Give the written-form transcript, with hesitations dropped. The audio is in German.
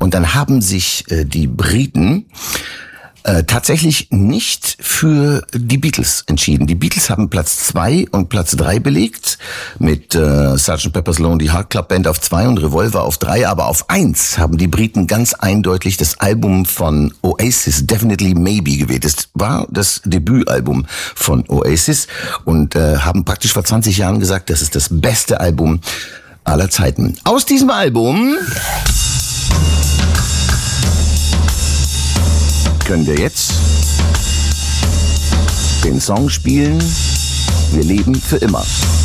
Und dann haben sich die Briten tatsächlich nicht für die Beatles entschieden. Die Beatles haben Platz 2 und Platz 3 belegt, mit Sgt. Pepper's Lonely Heart Club Band auf 2 und Revolver auf 3, aber auf 1 haben die Briten ganz eindeutig das Album von Oasis, Definitely Maybe, gewählt. Das war das Debütalbum von Oasis und haben praktisch vor 20 Jahren gesagt, das ist das beste Album aller Zeiten. Aus diesem Album können wir jetzt den Song spielen, Wir leben für immer.